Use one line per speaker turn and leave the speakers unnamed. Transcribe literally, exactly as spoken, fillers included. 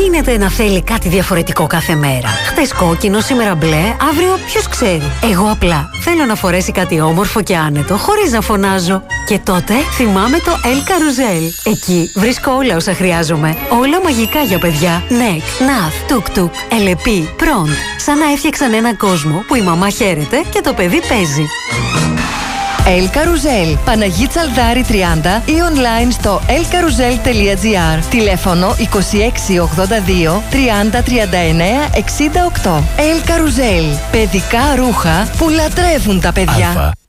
γίνεται να θέλει κάτι διαφορετικό κάθε μέρα. Χτες κόκκινο, σήμερα μπλε, αύριο ποιος ξέρει. Εγώ απλά θέλω να φορέσει κάτι όμορφο και άνετο, χωρίς να φωνάζω. Και τότε θυμάμαι το El Carousel. Εκεί βρίσκω όλα όσα χρειάζομαι. Όλα μαγικά για παιδιά. Νεκ, Ναθ, Τουκ Τουκ, Ελεπί, Προντ. Σαν να έφτιαξαν έναν κόσμο που η μαμά χαίρεται και το παιδί παίζει.
El Carousel, Παναγί Τσαλδάρη τριάντα ή online στο ελ καρουζέλ τελεία τζι άρ. Τηλέφωνο είκοσι έξι ογδόντα δύο τριάντα τριάντα εννέα εξήντα οκτώ. El Carousel, παιδικά ρούχα που λατρεύουν τα παιδιά.